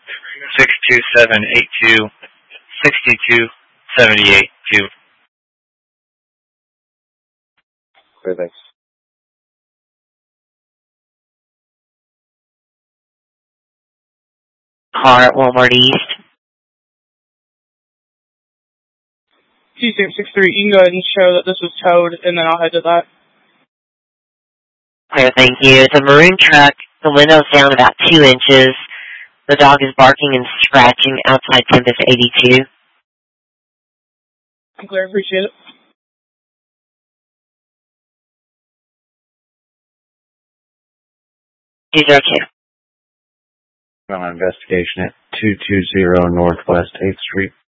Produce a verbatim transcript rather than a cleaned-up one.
six two seven eight two six two seven eight two. Okay, thanks. Car at Walmart East. two six six three, you can go ahead and show that this was towed, and then I'll head to that. Okay, thank you. It's a maroon truck. The window's down about two inches. The dog is barking and scratching outside Tempest eighty-two. I'm clear, appreciate it. two zero two. On investigation at two two zero Northwest eighth Street.